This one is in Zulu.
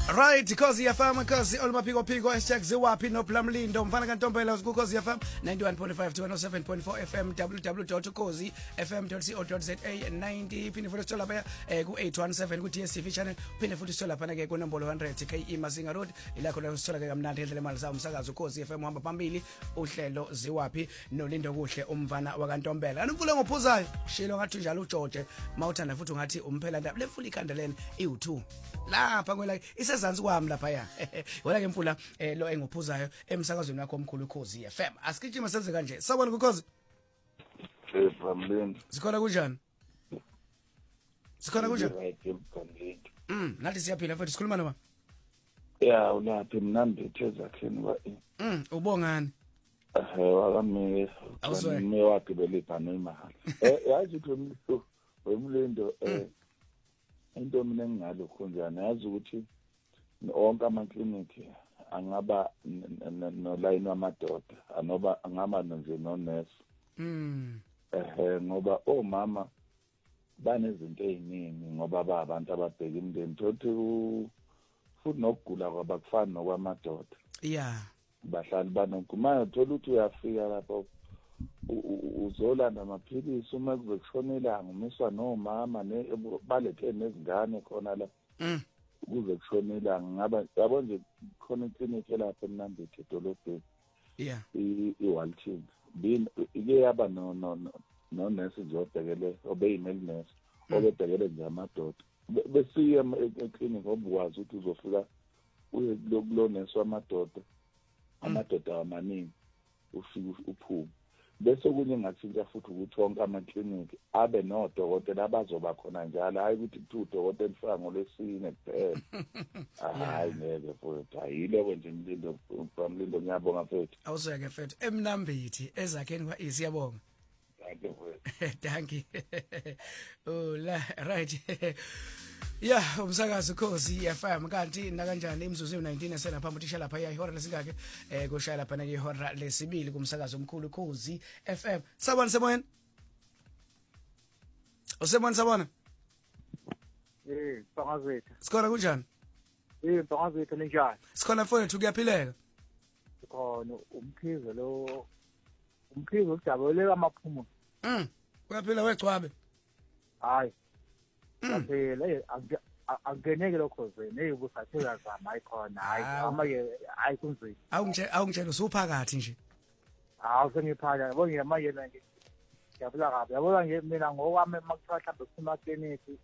Right, Khosi FM, Khosi Olmaphiko Phiko #ziwaphi noPlamlindo mfana kaNtombela kuKhosi FM 91.5 to 107.4 FM www.khosifm.co.za 90 phinde futhi sithola lapha ku 817 ku DStv channel phinde futhi sithola lapha ke ku nombolo 100 KE Mazinga Road ilakho la sithola ke kamnandi endlela imali za umsakazo Khosi FM uhamba phambili uhlelo ziwaphi noLindo kuhle umfana wakaNtombela animfule ngophuzayo shilo ngathi njalo uJoje mawuthanda futhi ungathi umphela ndaba lefula ikhandelene i2 lapha kwela isezansi kwami lapha ya wona ke mfula lo engophuzayo emsakazweni wakho omkhulu uKhosi FM asikijima senze kanje sawubona kuKhosi Phamlini sikhona kunjani nathi siyaphila mfethu sikhuluma noma ya ulaphi mnambithi ezakheni wa ubongani wakami me wagibela ibhano imali yazi ukuthi wemlindo into mina engingalo khonjana yazi ukuthi onke amakliniki angaba no-line wamadoda anoba angaba nje nonesi ngoba omama banezinto eziningi ngoba abantu ababheka imindeni thothi futhi nokugula kwabakufani nokwamadoda bahlali banokuma thola ukuthi uyafika lapho uzolanda amaphilisi uma kuzokushona ilanga umiswa nomama balethe nezingane khona la ukuze kushona ilanga ngaba yabo nje khona iklinikhi lapha eMnambithi edolobheni i-Walton ike yaba no nurse nje obhekele obeyimeli nurse obebhekele nje amadoda besiya eklinikhi obukwazi ukuthi uzofika uye kulo nurse wamadoda amadoda amaningi ufika uphume bese kunye ngathinta futhi ukuthi wonke amakliniki abe nodokotela abazoba khona njalo hayi ukuthi kuthi udokotela ufaka ngolesine kuphela hayi ngeke futhi ayileko nje imlindo Phamlindo ngiyabonga mfethu awuseke mfethu eMnambithi ezakheni kwa siyabonga thank you oh la right yeah umsakazo Khosi FM kanti na kanjani imzuzu 19 esena phambi uthisha lapha ihora lesingake kushaya lapha na ihora lesibili kumsakazo omkhulu Khosi FM sabona semoyeni sabona Bangazwethu sikhona kunjani Bangazwethu njani sikhona mfowethu kuyaphileka khona umkhizo ujabulele amaphumulo kuyaphila wegcwabe hayi phela angeneke lokho zene ubusathela zama ikhona hayi amaye ayikunzima awungitshela usuphakathi nje sengiphaka yabo ngiyamaye la ngiyabula kabi yabo mina ngokwami makuthiwa mhlawumbe kusema clinic